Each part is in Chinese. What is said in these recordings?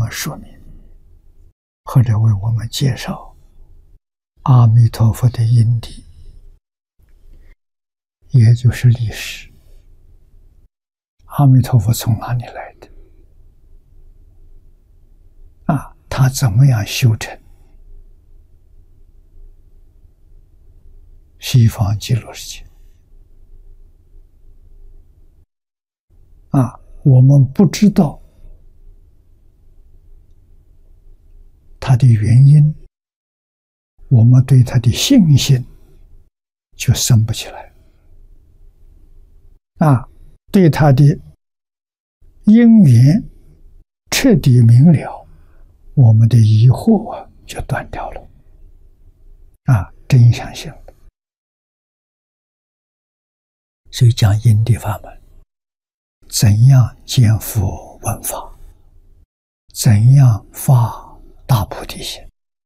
们说明，或者为我们介绍阿弥陀佛的因地，也就是历史。阿弥陀佛从哪里来的？他怎么样修成西方极乐世界？我们不知道他的原因，我们对他的信心就生不起来。对他的因缘彻底明了，我们的疑惑就断掉了。真相性了。所以讲因地法门，怎样见佛闻法，怎样发大菩提心。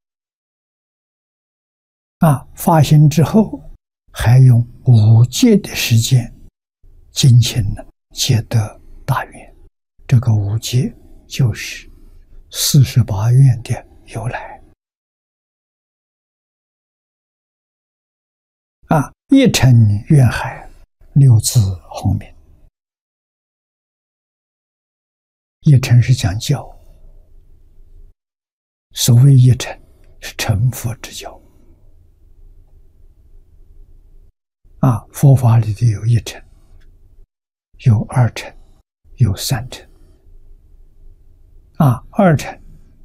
发心之后，还用5戒的时间精勤皆得大愿。这个5戒就是48愿的由来。一尘愿海，6字洪名。一尘是讲教，所谓一尘是成佛之教。佛法里头有一尘，有2尘，有3尘。2尘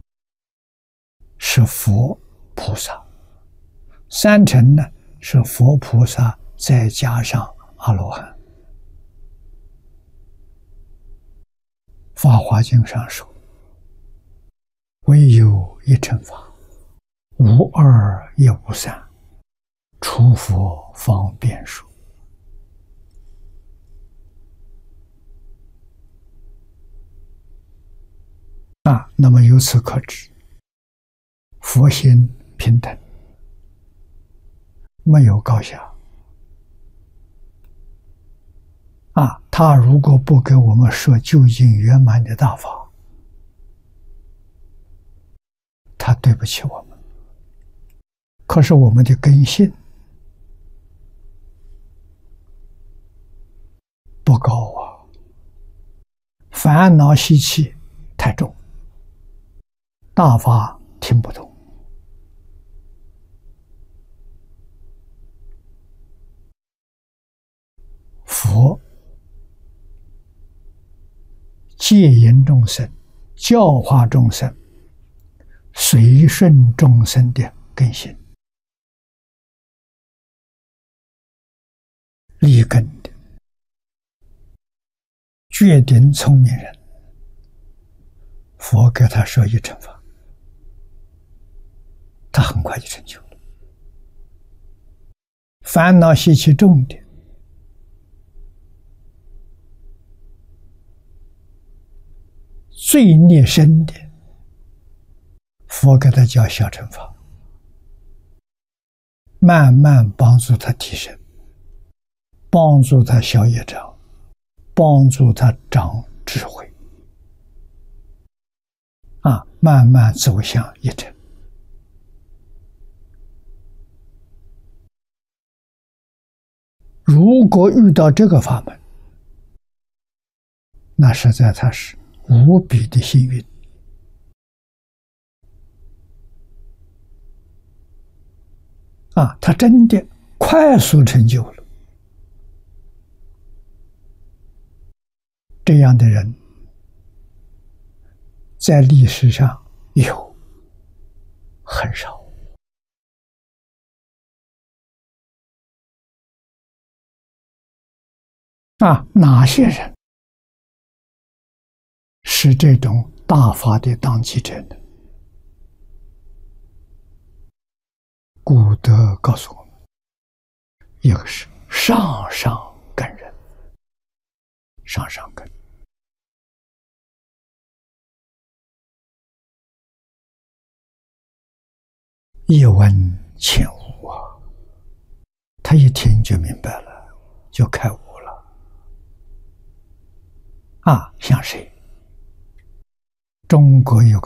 是佛菩萨，3尘呢是佛菩萨再加上阿罗汉。法华经上说，唯有一尘法，无二也无三，除佛方便说。那么由此可知，佛心平等，没有高下。他如果不给我们说究竟圆满的大法，他对不起我们。可是我们的根性不高烦恼习气太重，大法听不懂。佛戒引众生，教化众生，随顺众生的根性，立根的决定聪明人，佛给他说一乘法，他很快就成就了。烦恼习气重的，罪孽深的，佛给他教小乘法，慢慢帮助他提升，帮助他消业障，帮助他长智慧，慢慢走向一乘。如果遇到这个法门，那实在他是无比的幸运。他真的快速成就了。这样的人在历史上有很少。哪些人是这种大法的当机者呢？古德告诉我们，一个是上上根人，上上根。一闻前悟他一听就明白了，就开悟了。像谁？中国有